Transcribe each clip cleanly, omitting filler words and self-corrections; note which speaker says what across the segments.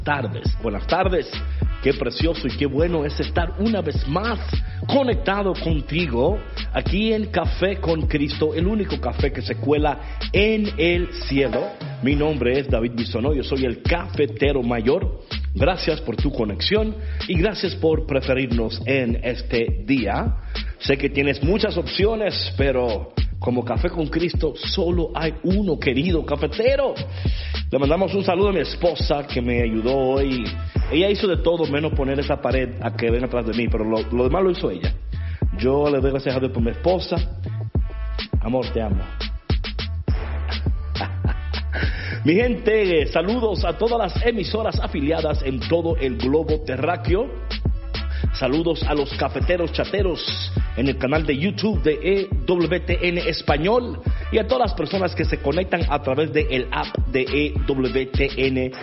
Speaker 1: Buenas tardes. Qué precioso y qué bueno es estar una vez más conectado contigo aquí en Café con Cristo, el único café que se cuela en el cielo. Mi nombre es David Bisonó, yo soy el cafetero mayor. Gracias por tu conexión y gracias por preferirnos en este día. Sé que tienes muchas opciones, pero como Café con Cristo solo hay uno, querido cafetero. Le mandamos un saludo a mi esposa que me ayudó hoy. Ella hizo de todo menos poner esa pared a que ven atrás de mí, pero lo demás lo hizo ella. Yo le doy gracias a Dios por mi esposa. Amor, te amo. Mi gente, saludos a todas las emisoras afiliadas en todo el globo terráqueo. Saludos a los cafeteros chateros en el canal de YouTube de EWTN Español y a todas las personas que se conectan a través del app de EWTN.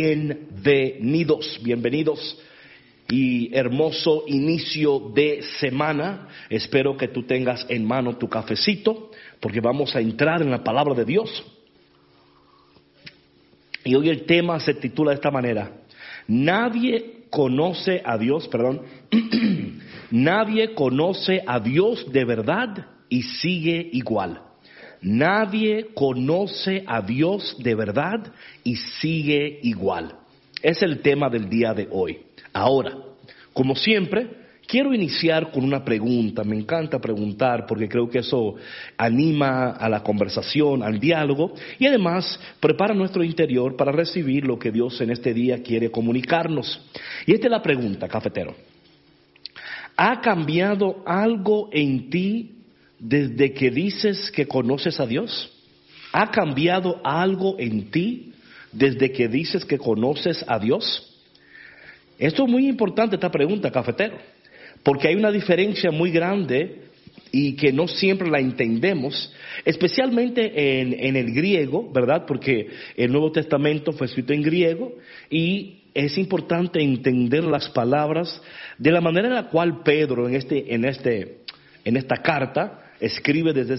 Speaker 1: Bienvenidos y hermoso inicio de semana. Espero que tú tengas en mano tu cafecito porque vamos a entrar en la palabra de Dios. Y hoy el tema se titula de esta manera: Nadie conoce a Dios de verdad y sigue igual. Nadie conoce a Dios de verdad y sigue igual. Es el tema del día de hoy. Ahora, como siempre, quiero iniciar con una pregunta. Me encanta preguntar porque creo que eso anima a la conversación, al diálogo y además prepara nuestro interior para recibir lo que Dios en este día quiere comunicarnos. Y esta es la pregunta, cafetero. ¿Ha cambiado algo en ti desde que dices que conoces a Dios? ¿Ha cambiado algo en ti desde que dices que conoces a Dios? Esto es muy importante, esta pregunta, cafetero, porque hay una diferencia muy grande y que no siempre la entendemos, especialmente en el griego, ¿verdad? Porque el Nuevo Testamento fue escrito en griego y es importante entender las palabras de la manera en la cual Pedro en esta carta escribe desde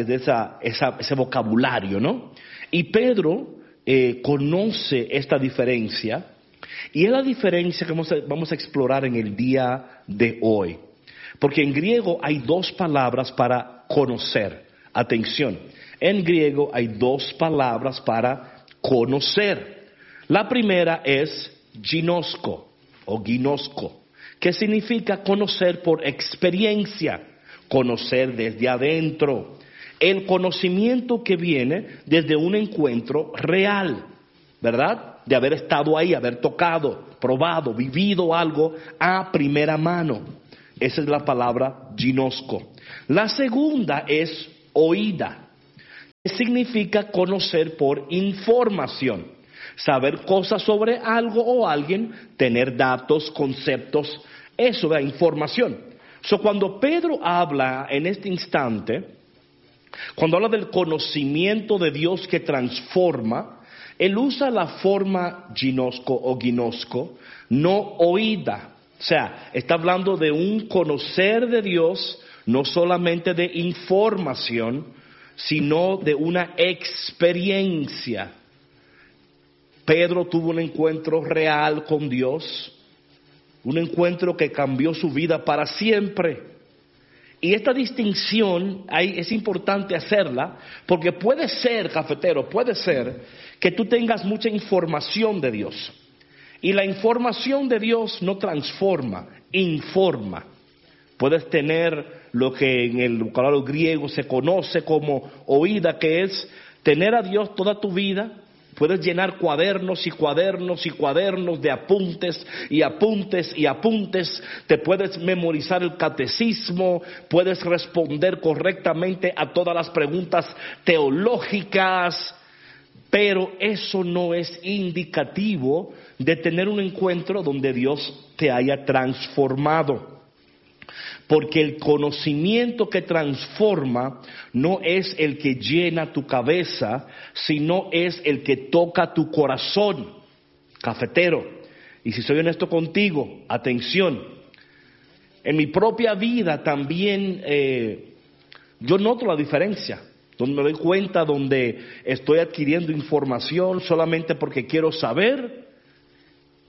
Speaker 1: ese vocabulario, ¿no? Y Pedro conoce esta diferencia. Y es la diferencia que vamos a explorar en el día de hoy. Porque en griego hay dos palabras para conocer. Atención, en griego hay dos palabras para conocer. La primera es ginosko o ginosko, que significa conocer por experiencia, conocer desde adentro. El conocimiento que viene desde un encuentro real, ¿verdad? De haber estado ahí, haber tocado, probado, vivido algo a primera mano. Esa es la palabra ginosko. La segunda es oída, que significa conocer por información, saber cosas sobre algo o alguien, tener datos, conceptos, eso es información. Cuando Pedro habla en este instante, cuando habla del conocimiento de Dios que transforma, él usa la forma ginosko o ginosko, no oída. O sea, está hablando de un conocer de Dios, no solamente de información, sino de una experiencia. Pedro tuvo un encuentro real con Dios, un encuentro que cambió su vida para siempre. Y esta distinción es importante hacerla porque puede ser, cafetero, puede ser que tú tengas mucha información de Dios. Y la información de Dios no transforma, informa. Puedes tener lo que en el vocabulario griego se conoce como oída, que es tener a Dios toda tu vida. Puedes llenar cuadernos y cuadernos y cuadernos de apuntes y apuntes y apuntes. Te puedes memorizar el catecismo, puedes responder correctamente a todas las preguntas teológicas, pero eso no es indicativo de tener un encuentro donde Dios te haya transformado. Porque el conocimiento que transforma no es el que llena tu cabeza, sino es el que toca tu corazón, cafetero. Y si soy honesto contigo, atención, en mi propia vida también yo noto la diferencia. Donde me doy cuenta, donde estoy adquiriendo información solamente porque quiero saber,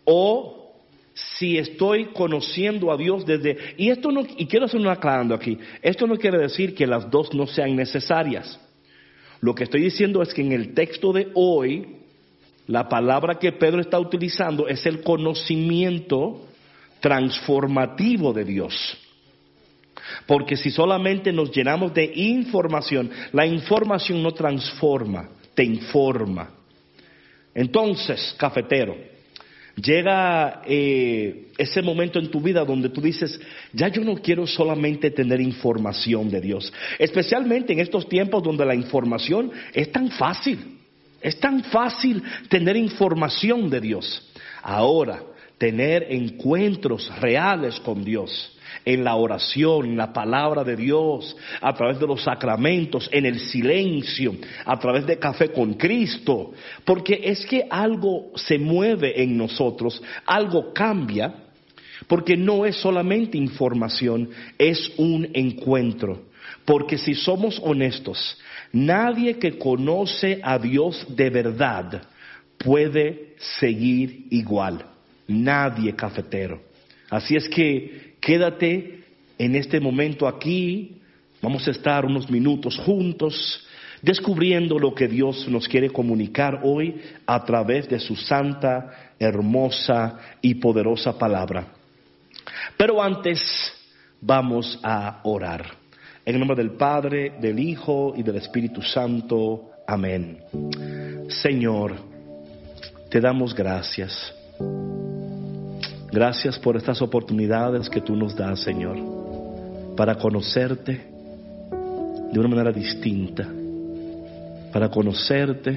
Speaker 1: o si estoy conociendo a Dios y quiero hacer un aclarando aquí, esto no quiere decir que las dos no sean necesarias. Lo que estoy diciendo es que en el texto de hoy, la palabra que Pedro está utilizando es el conocimiento transformativo de Dios. Porque si solamente nos llenamos de información, la información no transforma, te informa. Entonces, cafetero, llega ese momento en tu vida donde tú dices, ya yo no quiero solamente tener información de Dios. Especialmente en estos tiempos donde la información es tan fácil. Es tan fácil tener información de Dios. Ahora, tener encuentros reales con Dios, en la oración, en la palabra de Dios, a través de los sacramentos, en el silencio, a través de Café con Cristo, porque es que algo se mueve en nosotros, algo cambia, porque no es solamente información, es un encuentro. Porque si somos honestos, nadie que conoce a Dios de verdad puede seguir igual. Nadie, cafetero. Así es que quédate en este momento aquí. Vamos a estar unos minutos juntos descubriendo lo que Dios nos quiere comunicar hoy a través de su santa, hermosa y poderosa palabra. Pero antes vamos a orar. En el nombre del Padre, del Hijo y del Espíritu Santo. Amén. Señor, te damos gracias. Gracias por estas oportunidades que tú nos das, Señor, para conocerte de una manera distinta, para conocerte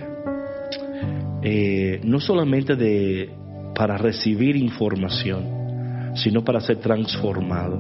Speaker 1: no solamente para recibir información, sino para ser transformado.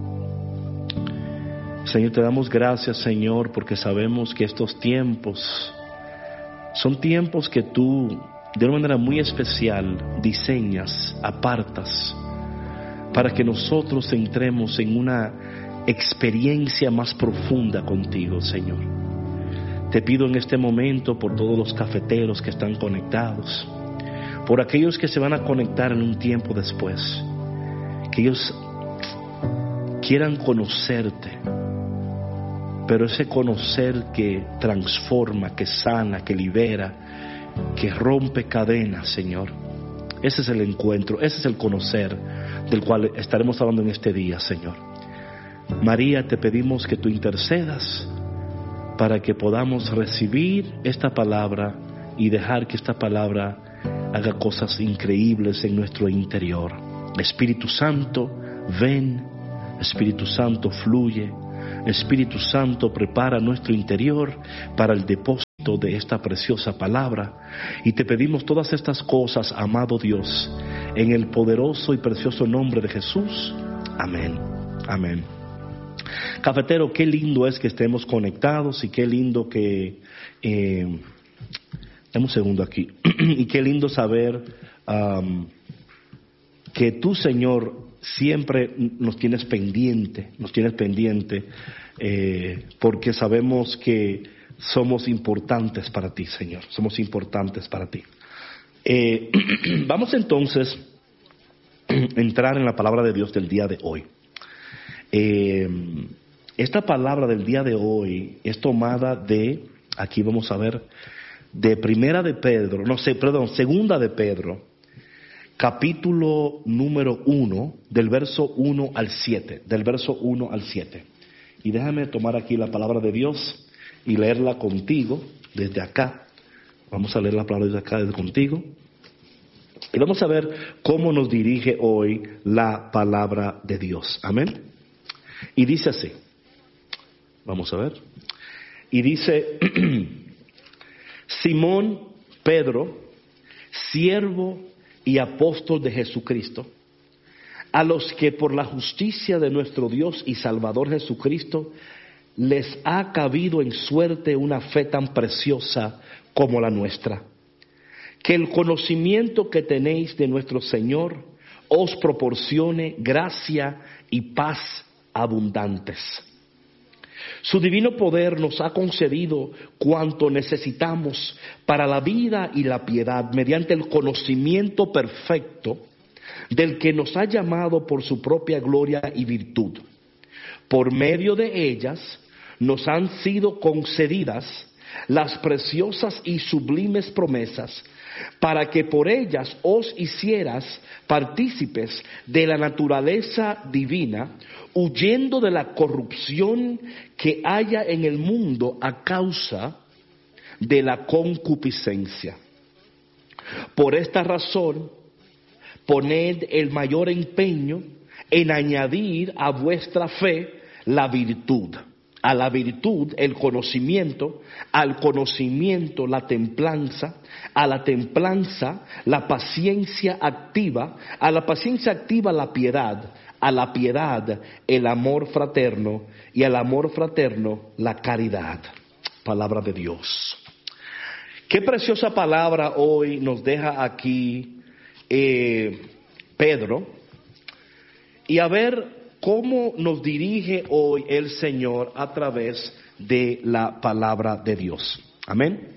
Speaker 1: Señor, te damos gracias, Señor, porque sabemos que estos tiempos son tiempos que tú de una manera muy especial diseñas, apartas, para que nosotros entremos en una experiencia más profunda contigo, Señor. Te pido en este momento por todos los cafeteros que están conectados, por aquellos que se van a conectar en un tiempo después, que ellos quieran conocerte, pero ese conocer que transforma, que sana, que libera, que rompe cadenas, Señor. Ese es el encuentro, ese es el conocer del cual estaremos hablando en este día, Señor. María, te pedimos que tú intercedas para que podamos recibir esta palabra y dejar que esta palabra haga cosas increíbles en nuestro interior. Espíritu Santo, ven. Espíritu Santo, fluye. Espíritu Santo, prepara nuestro interior para el depósito de esta preciosa palabra, y te pedimos todas estas cosas, amado Dios, en el poderoso y precioso nombre de Jesús. Amén. Amén. Cafetero, qué lindo es que estemos conectados y qué lindo que dame un segundo aquí y qué lindo saber que tú, Señor, siempre nos tienes pendiente, porque sabemos que somos importantes para ti, Señor. Somos importantes para ti. Vamos entonces a entrar en la palabra de Dios del día de hoy. Esta palabra del día de hoy es tomada aquí vamos a ver, segunda de Pedro, capítulo número 1, del verso 1 al 7. Y déjame tomar aquí la palabra de Dios y leerla contigo desde acá. Vamos a leer la palabra desde acá, desde contigo. Y vamos a ver cómo nos dirige hoy la palabra de Dios. Amén. Y dice así. Vamos a ver. Y dice, Simón Pedro, siervo y apóstol de Jesucristo, a los que por la justicia de nuestro Dios y Salvador Jesucristo les ha cabido en suerte una fe tan preciosa como la nuestra. Que el conocimiento que tenéis de nuestro Señor os proporcione gracia y paz abundantes. Su divino poder nos ha concedido cuanto necesitamos para la vida y la piedad mediante el conocimiento perfecto del que nos ha llamado por su propia gloria y virtud. Por medio de ellas nos han sido concedidas las preciosas y sublimes promesas, para que por ellas os hicieras partícipes de la naturaleza divina, huyendo de la corrupción que haya en el mundo a causa de la concupiscencia. Por esta razón, poned el mayor empeño en añadir a vuestra fe la virtud, a la virtud el conocimiento, al conocimiento la templanza, a la templanza la paciencia activa, a la paciencia activa la piedad, a la piedad el amor fraterno y al amor fraterno la caridad. Palabra de Dios. Qué preciosa palabra hoy nos deja aquí Pedro, y a ver cómo nos dirige hoy el Señor a través de la palabra de Dios. Amén.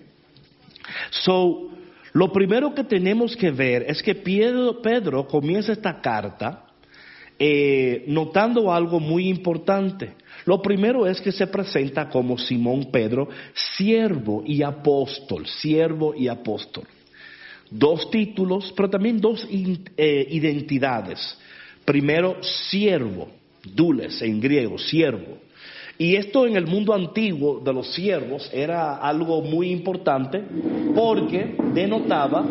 Speaker 1: Lo primero que tenemos que ver es que Pedro comienza esta carta notando algo muy importante. Lo primero es que se presenta como Simón Pedro, siervo y apóstol, siervo y apóstol. Dos títulos, pero también dos identidades. Primero, siervo, doulos en griego, siervo. Y esto en el mundo antiguo de los siervos era algo muy importante porque denotaba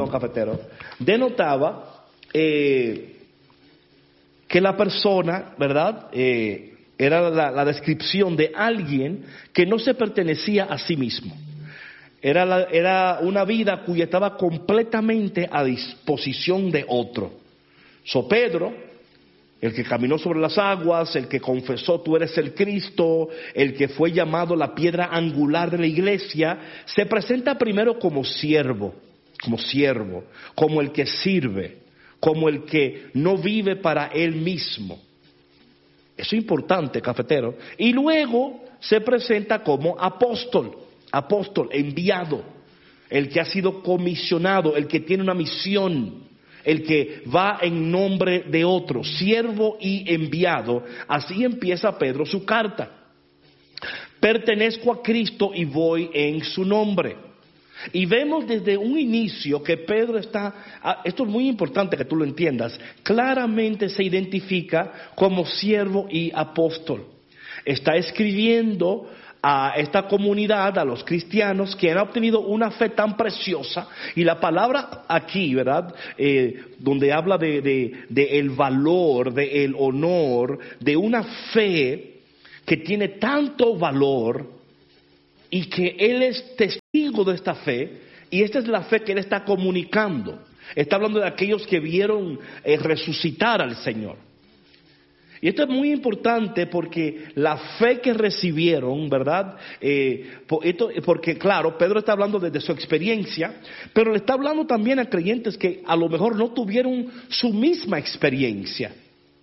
Speaker 1: que la persona, ¿verdad? Era la descripción de alguien que no se pertenecía a sí mismo. Era una vida cuya estaba completamente a disposición de otro. Pedro, el que caminó sobre las aguas, el que confesó tú eres el Cristo, el que fue llamado la piedra angular de la iglesia, se presenta primero como siervo, como el que sirve, como el que no vive para él mismo. Eso es importante, cafetero. Y luego se presenta como apóstol, enviado, el que ha sido comisionado, el que tiene una misión, el que va en nombre de otro, siervo y enviado. Así empieza Pedro su carta. Pertenezco a Cristo y voy en su nombre. Y vemos desde un inicio que Pedro esto es muy importante que tú lo entiendas, claramente se identifica como siervo y apóstol. Está escribiendo a esta comunidad, a los cristianos que han obtenido una fe tan preciosa, y la palabra aquí, ¿verdad? Donde habla de el valor, de el honor, de una fe que tiene tanto valor y que él es testigo de esta fe, y esta es la fe que él está comunicando. Está hablando de aquellos que vieron resucitar al Señor. Y esto es muy importante porque la fe que recibieron, ¿verdad? Porque claro, Pedro está hablando desde su experiencia, pero le está hablando también a creyentes que a lo mejor no tuvieron su misma experiencia.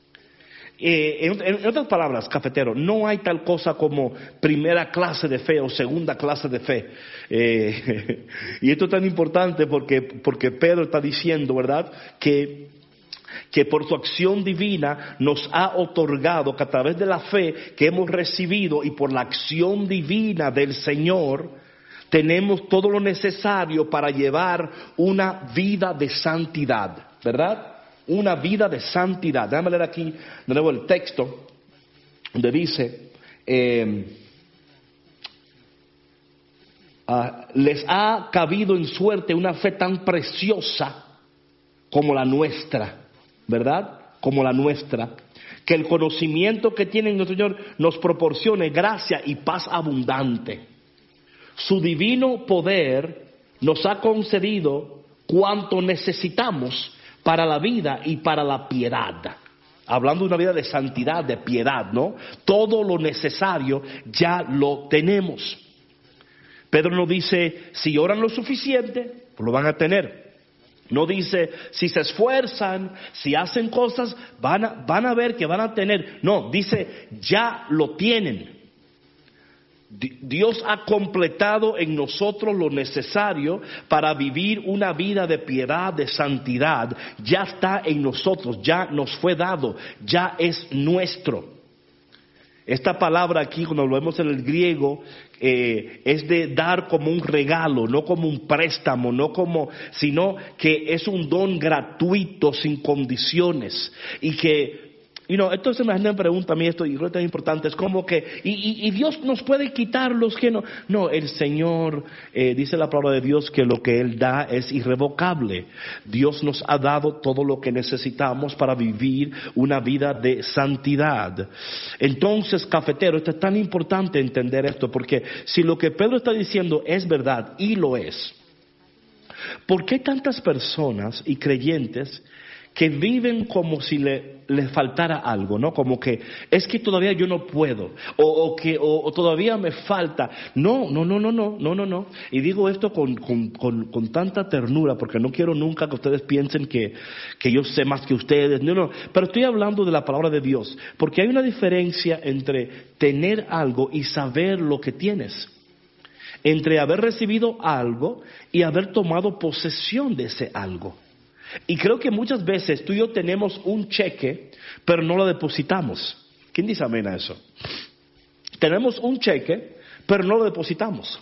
Speaker 1: En otras palabras, cafetero, no hay tal cosa como primera clase de fe o segunda clase de fe. Y esto es tan importante porque Pedro está diciendo, ¿verdad?, que por su acción divina nos ha otorgado, que a través de la fe que hemos recibido y por la acción divina del Señor, tenemos todo lo necesario para llevar una vida de santidad, ¿verdad? Una vida de santidad. Déjame leer aquí de nuevo el texto donde dice, les ha cabido en suerte una fe tan preciosa como la nuestra, ¿verdad? Como la nuestra, que el conocimiento que tiene nuestro Señor nos proporcione gracia y paz abundante. Su divino poder nos ha concedido cuanto necesitamos para la vida y para la piedad. Hablando de una vida de santidad, de piedad, ¿no? Todo lo necesario ya lo tenemos. Pedro no dice, si oran lo suficiente, pues lo van a tener. No dice, si se esfuerzan, si hacen cosas, van a ver que van a tener. No, dice, ya lo tienen. Dios ha completado en nosotros lo necesario para vivir una vida de piedad, de santidad. Ya está en nosotros, ya nos fue dado, ya es nuestro. Esta palabra aquí, cuando lo vemos en el griego, es de dar como un regalo, no como un préstamo, sino que es un don gratuito, sin condiciones, y que entonces me pregunta a mí esto, y creo que es importante, es como que, y Dios nos puede quitar los que no. No, el Señor, dice la palabra de Dios que lo que Él da es irrevocable. Dios nos ha dado todo lo que necesitamos para vivir una vida de santidad. Entonces, cafetero, esto es tan importante entender esto, porque si lo que Pedro está diciendo es verdad, y lo es, ¿por qué tantas personas y creyentes que viven como si les faltara algo, ¿no? Como que es que todavía yo no puedo, o todavía me falta. No. Y digo esto con tanta ternura, porque no quiero nunca que ustedes piensen que yo sé más que ustedes. No. Pero estoy hablando de la palabra de Dios, porque hay una diferencia entre tener algo y saber lo que tienes. Entre haber recibido algo y haber tomado posesión de ese algo. Y creo que muchas veces tú y yo tenemos un cheque, pero no lo depositamos. ¿Quién dice amén a eso? Tenemos un cheque, pero no lo depositamos.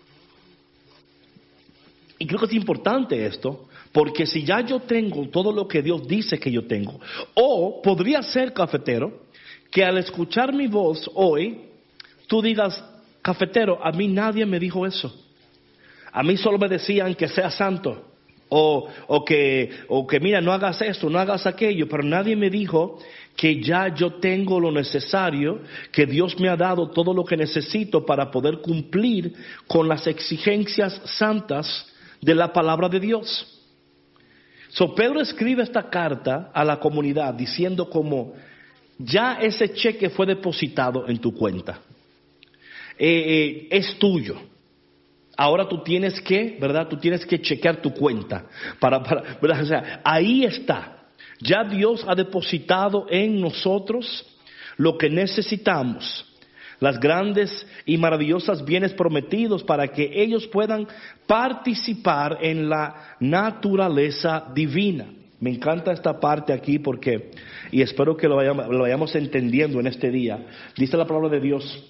Speaker 1: Y creo que es importante esto, porque si ya yo tengo todo lo que Dios dice que yo tengo, o podría ser, cafetero, que al escuchar mi voz hoy, tú digas, cafetero, a mí nadie me dijo eso. A mí solo me decían que sea santo. O que mira, no hagas esto, no hagas aquello, pero nadie me dijo que ya yo tengo lo necesario, que Dios me ha dado todo lo que necesito para poder cumplir con las exigencias santas de la palabra de Dios. Pedro escribe esta carta a la comunidad diciendo como ya ese cheque fue depositado en tu cuenta, es tuyo. Ahora tú tienes que, ¿verdad? Tú tienes que chequear tu cuenta. ¿Verdad? O sea, ahí está. Ya Dios ha depositado en nosotros lo que necesitamos. Las grandes y maravillosas bienes prometidos para que ellos puedan participar en la naturaleza divina. Me encanta esta parte aquí porque, y espero que lo vayamos entendiendo en este día. Dice la palabra de Dios,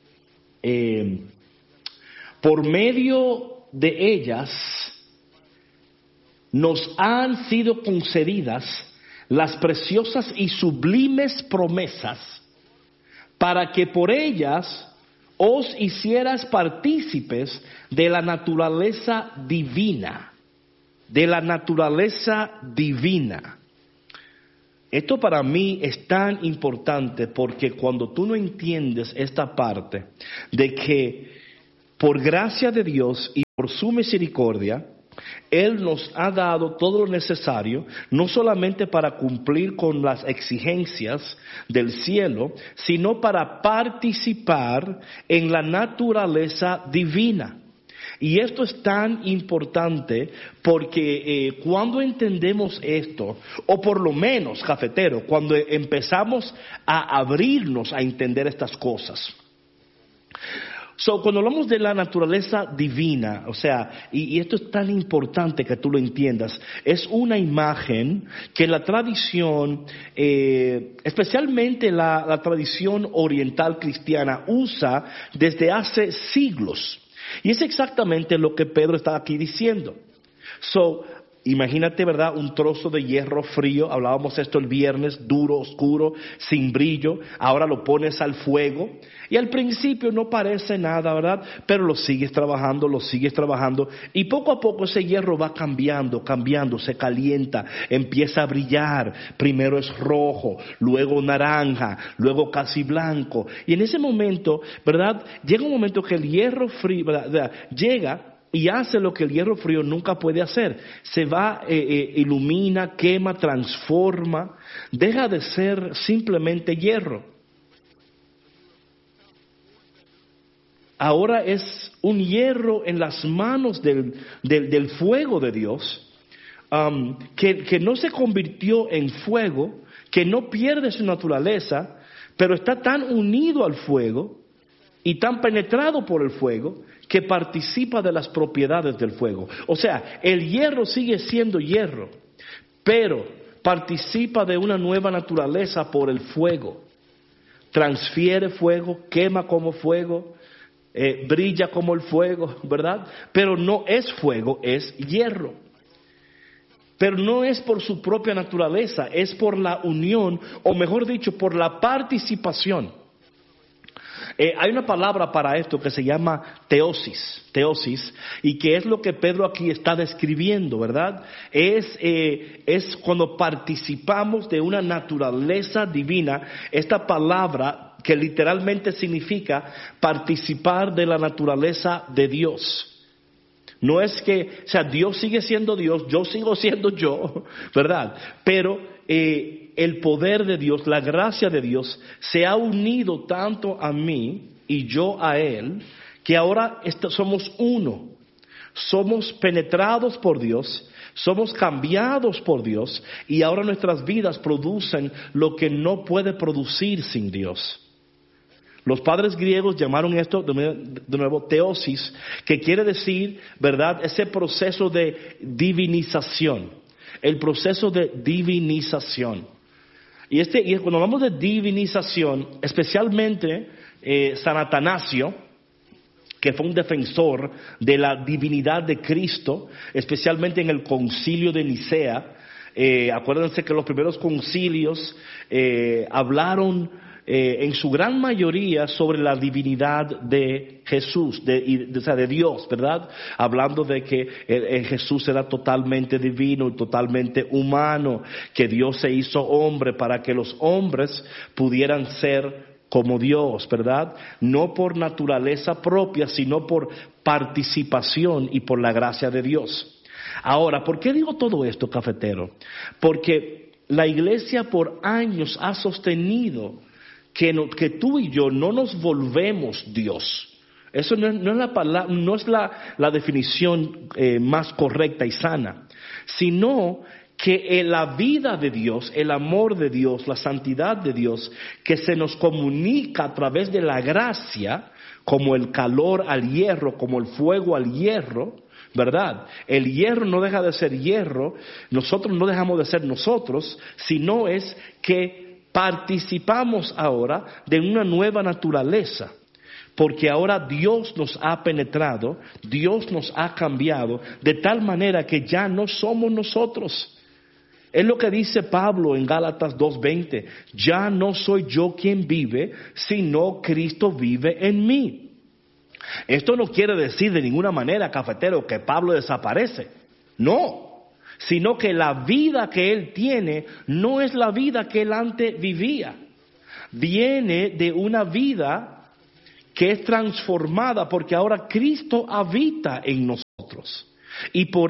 Speaker 1: por medio de ellas nos han sido concedidas las preciosas y sublimes promesas para que por ellas os hicieras partícipes de la naturaleza divina. De la naturaleza divina. Esto para mí es tan importante porque cuando tú no entiendes esta parte de que por gracia de Dios y por su misericordia, Él nos ha dado todo lo necesario, no solamente para cumplir con las exigencias del cielo, sino para participar en la naturaleza divina. Y esto es tan importante porque cuando entendemos esto, o por lo menos, cafetero, cuando empezamos a abrirnos a entender estas cosas. Cuando hablamos de la naturaleza divina, o sea, y esto es tan importante que tú lo entiendas, es una imagen que la tradición, especialmente la tradición oriental cristiana, usa desde hace siglos. Y es exactamente lo que Pedro está aquí diciendo. Imagínate, ¿verdad? Un trozo de hierro frío, hablábamos esto el viernes, duro, oscuro, sin brillo, ahora lo pones al fuego y al principio no parece nada, ¿verdad? Pero lo sigues trabajando y poco a poco ese hierro va cambiando, se calienta, empieza a brillar, primero es rojo, luego naranja, luego casi blanco y en ese momento, ¿verdad? Llega un momento que el hierro frío, ¿verdad? Llega y hace lo que el hierro frío nunca puede hacer. Se va, ilumina, quema, transforma. Deja de ser simplemente hierro. Ahora es un hierro en las manos del fuego de Dios, que no se convirtió en fuego, que no pierde su naturaleza, pero está tan unido al fuego y tan penetrado por el fuego que participa de las propiedades del fuego. O sea, el hierro sigue siendo hierro, pero participa de una nueva naturaleza por el fuego. Transfiere fuego, quema como fuego, brilla como el fuego, ¿verdad? Pero no es fuego, es hierro. Pero no es por su propia naturaleza, es por la unión, o mejor dicho, por la participación. Hay una palabra para esto que se llama teosis, y que es lo que Pedro aquí está describiendo, ¿verdad? Es cuando participamos de una naturaleza divina. Esta palabra que literalmente significa participar de la naturaleza de Dios. No es que, o sea, Dios sigue siendo Dios, yo sigo siendo yo, ¿verdad? Pero el poder de Dios, la gracia de Dios, se ha unido tanto a mí y yo a Él, que ahora somos uno. Somos penetrados por Dios, somos cambiados por Dios, y ahora nuestras vidas producen lo que no puede producir sin Dios. Los padres griegos llamaron esto de nuevo teosis, que quiere decir, ¿verdad?, ese proceso de divinización. El proceso de divinización. Y cuando hablamos de divinización, especialmente San Atanasio, que fue un defensor de la divinidad de Cristo, especialmente en el concilio de Nicea. Acuérdense que los primeros concilios hablaron en su gran mayoría sobre la divinidad de Jesús, de Dios, ¿verdad? Hablando de que Jesús era totalmente divino y totalmente humano, que Dios se hizo hombre para que los hombres pudieran ser como Dios, ¿verdad? No por naturaleza propia, sino por participación y por la gracia de Dios. Ahora, ¿por qué digo todo esto, cafetero? Porque la iglesia por años ha sostenido que tú y yo no nos volvemos Dios. Eso no es la definición más correcta y sana, sino que la vida de Dios, el amor de Dios, la santidad de Dios, que se nos comunica a través de la gracia, como el calor al hierro, como el fuego al hierro, ¿verdad? El hierro no deja de ser hierro, nosotros no dejamos de ser nosotros, sino es que participamos ahora de una nueva naturaleza, porque ahora Dios nos ha penetrado, Dios nos ha cambiado, de tal manera que ya no somos nosotros. Es lo que dice Pablo en Gálatas 2:20, ya no soy yo quien vive, sino Cristo vive en mí. Esto no quiere decir de ninguna manera, cafetero, que Pablo desaparece, no. Sino que la vida que él tiene no es la vida que él antes vivía. Viene de una vida que es transformada porque ahora Cristo habita en nosotros. Y por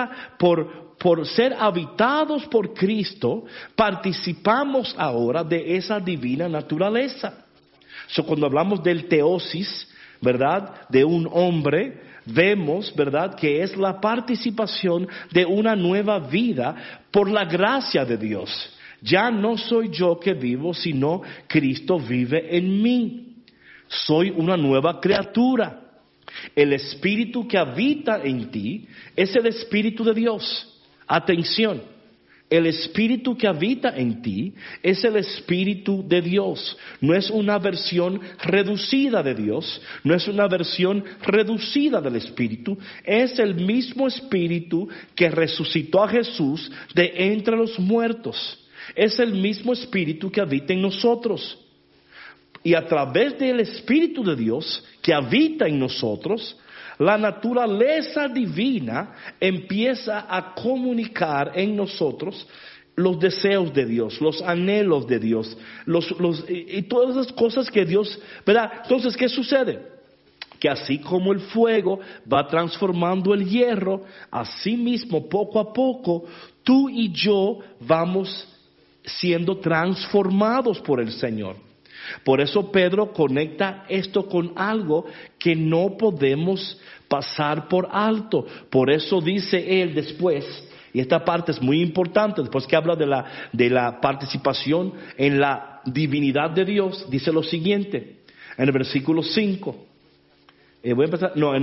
Speaker 1: ser habitados por Cristo, participamos ahora de esa divina naturaleza. Cuando hablamos del teosis, ¿verdad?, de un hombre, vemos, ¿verdad?, que es la participación de una nueva vida por la gracia de Dios. Ya no soy yo que vivo, sino Cristo vive en mí. Soy una nueva criatura. El espíritu que habita en ti es el espíritu de Dios. Atención. El espíritu que habita en ti es el espíritu de Dios. No es una versión reducida de Dios, no es una versión reducida del espíritu. Es el mismo espíritu que resucitó a Jesús de entre los muertos. Es el mismo espíritu que habita en nosotros. Y a través del espíritu de Dios que habita en nosotros, la naturaleza divina empieza a comunicar en nosotros los deseos de Dios, los anhelos de Dios, y todas esas cosas que Dios, ¿verdad? Entonces, ¿qué sucede? Que así como el fuego va transformando el hierro, así mismo, poco a poco, tú y yo vamos siendo transformados por el Señor. Por eso Pedro conecta esto con algo que no podemos pasar por alto. Por eso dice él después, y esta parte es muy importante, después que habla de la participación en la divinidad de Dios, dice lo siguiente: en el versículo 5. Voy a empezar, no,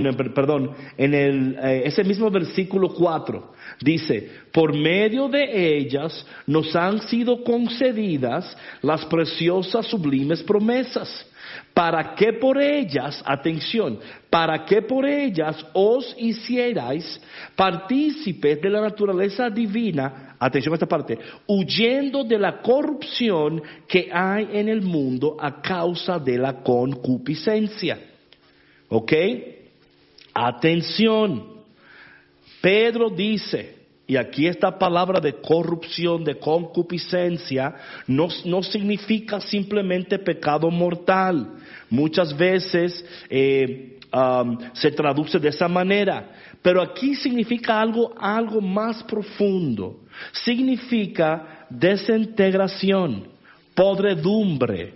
Speaker 1: ese mismo versículo 4 dice: por medio de ellas nos han sido concedidas las preciosas sublimes promesas, para que por ellas, atención, para que por ellas os hicierais partícipes de la naturaleza divina, atención a esta parte, huyendo de la corrupción que hay en el mundo a causa de la concupiscencia. ¿Ok? Atención. Pedro dice, y aquí esta palabra de corrupción, de concupiscencia, no significa simplemente pecado mortal. Muchas veces se traduce de esa manera, pero aquí significa algo más profundo. Significa desintegración, podredumbre.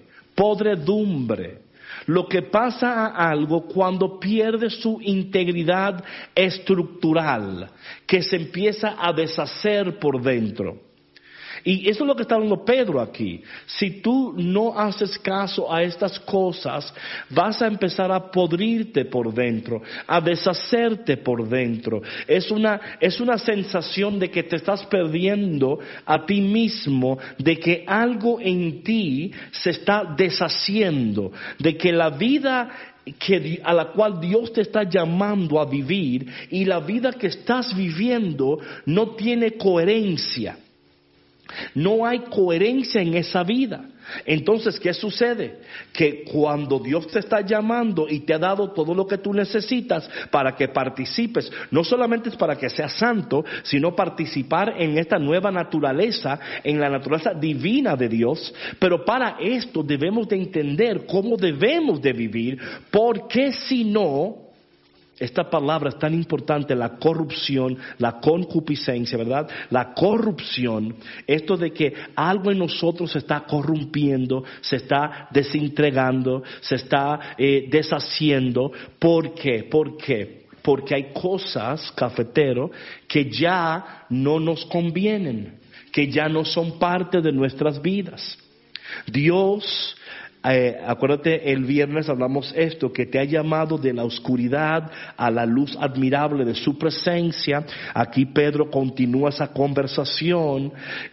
Speaker 1: Lo que pasa a algo cuando pierde su integridad estructural, que se empieza a deshacer por dentro. Y eso es lo que está hablando Pedro aquí. Si tú no haces caso a estas cosas, vas a empezar a podrirte por dentro, a deshacerte por dentro. Es una sensación de que te estás perdiendo a ti mismo, de que algo en ti se está deshaciendo, de que la vida a la cual Dios te está llamando a vivir y la vida que estás viviendo no tiene coherencia. No hay coherencia en esa vida. Entonces, ¿qué sucede? Que cuando Dios te está llamando y te ha dado todo lo que tú necesitas para que participes, no solamente es para que seas santo, sino participar en esta nueva naturaleza, en la naturaleza divina de Dios. Pero para esto debemos de entender cómo debemos de vivir, porque si no, esta palabra es tan importante, la corrupción, la concupiscencia, ¿verdad? La corrupción, esto de que algo en nosotros se está corrompiendo, se está desentregando, se está deshaciendo. ¿Por qué? ¿Por qué? Porque hay cosas, cafetero, que ya no nos convienen, que ya no son parte de nuestras vidas. Dios... acuérdate, el viernes hablamos esto, que te ha llamado de la oscuridad a la luz admirable de su presencia. Aquí Pedro continúa esa conversación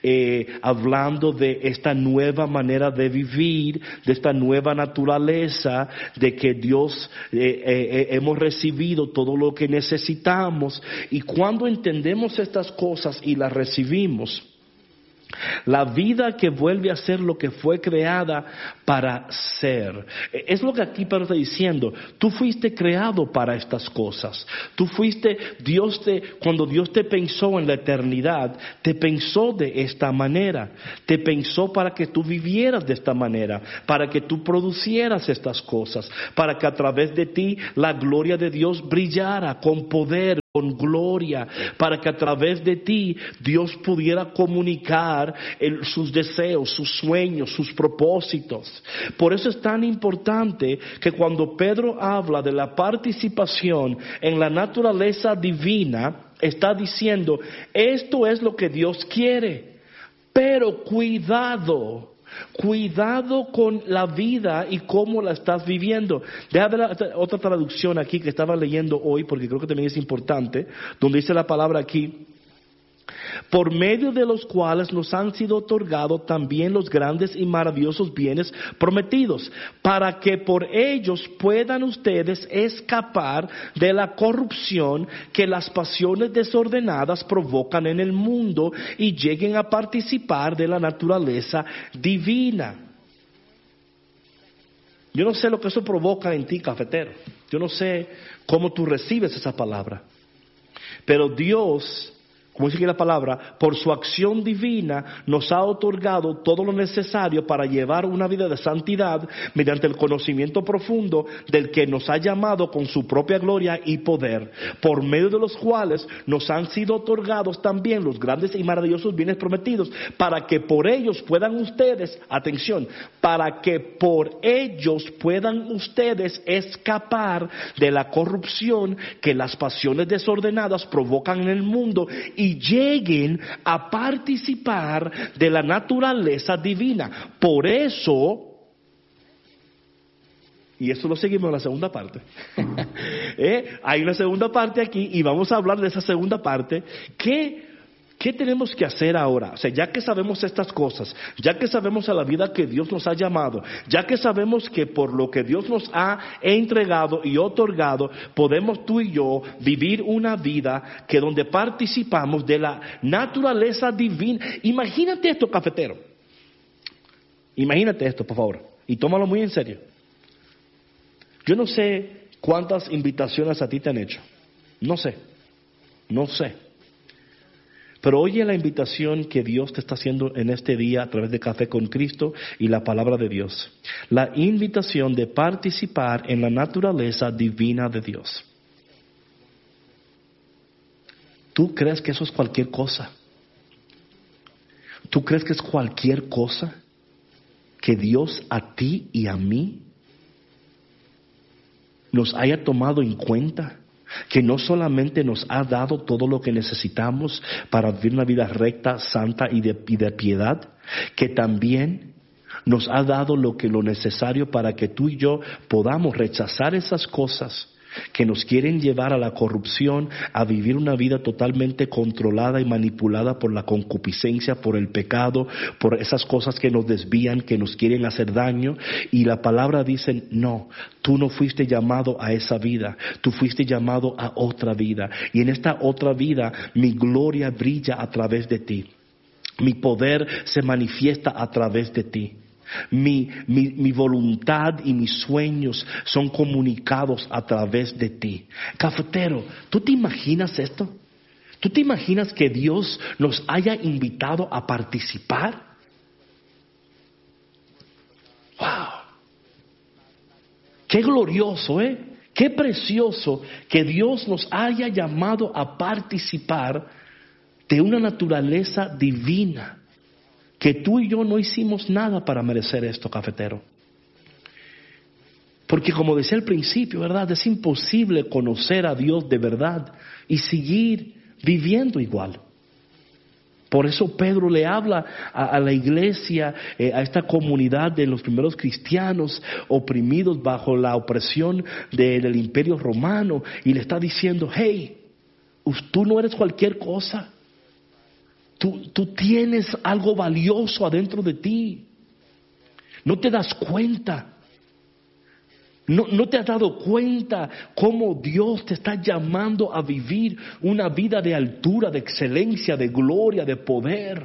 Speaker 1: hablando de esta nueva manera de vivir, de esta nueva naturaleza, de que Dios hemos recibido todo lo que necesitamos. Y cuando entendemos estas cosas y las recibimos, la vida que vuelve a ser lo que fue creada para ser. Es lo que aquí Pedro está diciendo. Tú fuiste creado para estas cosas. Tú fuiste, cuando Dios te pensó en la eternidad, te pensó de esta manera. Te pensó para que tú vivieras de esta manera, para que tú producieras estas cosas, para que a través de ti la gloria de Dios brillara con poder, con gloria, para que a través de ti Dios pudiera comunicar sus deseos, sus sueños, sus propósitos. Por eso es tan importante que cuando Pedro habla de la participación en la naturaleza divina, está diciendo, esto es lo que Dios quiere, pero cuidado con la vida y cómo la estás viviendo. Déjame ver otra traducción aquí que estaba leyendo hoy, porque creo que también es importante, donde dice la palabra aquí: por medio de los cuales nos han sido otorgados también los grandes y maravillosos bienes prometidos, para que por ellos puedan ustedes escapar de la corrupción que las pasiones desordenadas provocan en el mundo y lleguen a participar de la naturaleza divina. Yo no sé lo que eso provoca en ti, cafetero. Yo no sé cómo tú recibes esa palabra. Pero Dios, como dice aquí la palabra, por su acción divina nos ha otorgado todo lo necesario para llevar una vida de santidad mediante el conocimiento profundo del que nos ha llamado con su propia gloria y poder, por medio de los cuales nos han sido otorgados también los grandes y maravillosos bienes prometidos, para que por ellos puedan ustedes, atención, para que por ellos puedan ustedes escapar de la corrupción que las pasiones desordenadas provocan en el mundo y lleguen a participar de la naturaleza divina. Por eso, Y eso lo seguimos en la segunda parte. Hay una segunda parte aquí y vamos a hablar de esa segunda parte. ¿Qué tenemos que hacer ahora? O sea, ya que sabemos estas cosas, ya que sabemos a la vida que Dios nos ha llamado, ya que sabemos que por lo que Dios nos ha entregado y otorgado, podemos tú y yo vivir una vida que donde participamos de la naturaleza divina. Imagínate esto, cafetero. Imagínate esto, por favor. Y tómalo muy en serio. Yo no sé cuántas invitaciones a ti te han hecho. No sé. Pero oye la invitación que Dios te está haciendo en este día a través de Café con Cristo y la palabra de Dios. La invitación de participar en la naturaleza divina de Dios. ¿Tú crees que eso es cualquier cosa? ¿Tú crees que es cualquier cosa que Dios a ti y a mí nos haya tomado en cuenta? Que no solamente nos ha dado todo lo que necesitamos para vivir una vida recta, santa y de piedad, que también nos ha dado lo necesario para que tú y yo podamos rechazar esas cosas que nos quieren llevar a la corrupción, a vivir una vida totalmente controlada y manipulada por la concupiscencia, por el pecado, por esas cosas que nos desvían, que nos quieren hacer daño. Y la palabra dice, no, tú no fuiste llamado a esa vida, tú fuiste llamado a otra vida. Y en esta otra vida mi gloria brilla a través de ti, mi poder se manifiesta a través de ti. Mi voluntad y mis sueños son comunicados a través de ti. Cafetero, ¿tú te imaginas esto? ¿Tú te imaginas que Dios nos haya invitado a participar? ¡Wow! ¡Qué glorioso, qué precioso que Dios nos haya llamado a participar de una naturaleza divina! Que tú y yo no hicimos nada para merecer esto, cafetero. Porque como decía al principio, ¿verdad? Es imposible conocer a Dios de verdad y seguir viviendo igual. Por eso Pedro le habla a la iglesia, a esta comunidad de los primeros cristianos oprimidos bajo la opresión del imperio romano, y le está diciendo, hey, tú no eres cualquier cosa. Tú tienes algo valioso adentro de ti. No te das cuenta. No te has dado cuenta cómo Dios te está llamando a vivir una vida de altura, de excelencia, de gloria, de poder.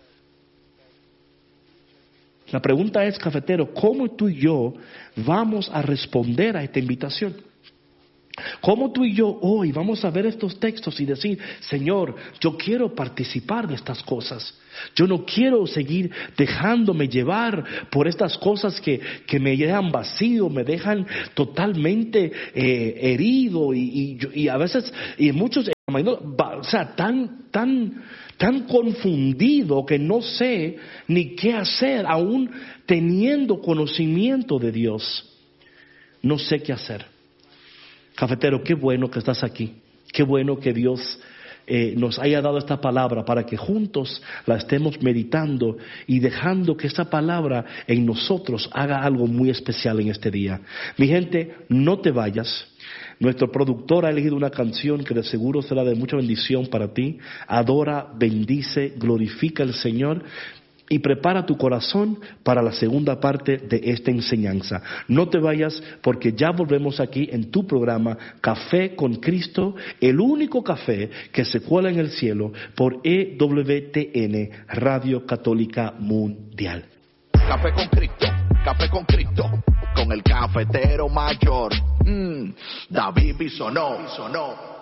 Speaker 1: La pregunta es, cafetero, ¿cómo tú y yo vamos a responder a esta invitación? ¿Cómo tú y yo hoy vamos a ver estos textos y decir, Señor, yo quiero participar de estas cosas? Yo no quiero seguir dejándome llevar por estas cosas que me dejan vacío, me dejan totalmente herido y a veces, y muchos, o sea, tan confundido que no sé ni qué hacer, aún teniendo conocimiento de Dios. No sé qué hacer. Cafetero, qué bueno que estás aquí. Qué bueno que Dios nos haya dado esta palabra para que juntos la estemos meditando y dejando que esta palabra en nosotros haga algo muy especial en este día. Mi gente, no te vayas. Nuestro productor ha elegido una canción que de seguro será de mucha bendición para ti. Adora, bendice, glorifica al Señor. Y prepara tu corazón para la segunda parte de esta enseñanza. No te vayas, porque ya volvemos aquí en tu programa Café con Cristo, el único café que se cuela en el cielo por EWTN, Radio Católica Mundial.
Speaker 2: Café con Cristo, con el cafetero mayor, David Bisonó.